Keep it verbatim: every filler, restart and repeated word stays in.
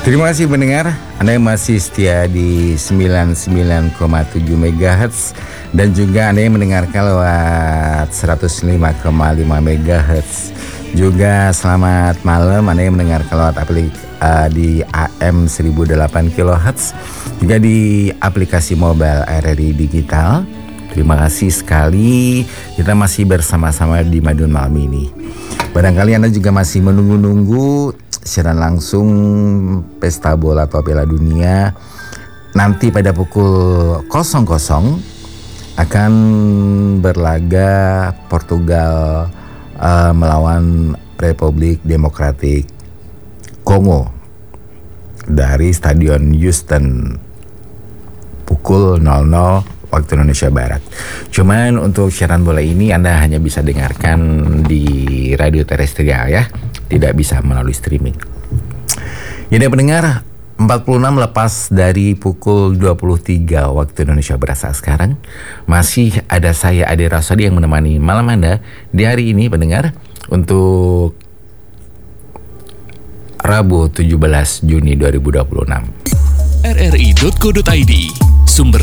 Terima kasih pendengar, Anda yang masih setia di sembilan puluh sembilan koma tujuh megahertz dan juga Anda yang mendengarkan lewat seratus lima koma lima megahertz. Juga selamat malam Anda yang mendengarkan lewat aplik uh, di A M seribu delapan kilohertz, juga di aplikasi mobile R R I Digital. Terima kasih sekali, kita masih bersama-sama di Madiun malam ini. Barangkali Anda juga masih menunggu-nunggu siaran langsung Pesta Bola atau Piala Dunia. Nanti pada pukul nol nol akan berlaga Portugal uh, melawan Republik Demokratik Kongo dari Stadion Houston pukul nol nol waktu Indonesia Barat. Cuman untuk siaran bola ini Anda hanya bisa dengarkan di radio terestrial ya, tidak bisa melalui streaming. Jadi pendengar, empat puluh enam lepas dari pukul dua puluh tiga waktu Indonesia Barat saat sekarang, masih ada saya Ade Rasadi yang menemani malam Anda di hari ini pendengar, untuk Rabu tujuh belas Juni dua ribu dua puluh enam. R R I titik co titik I D, sumber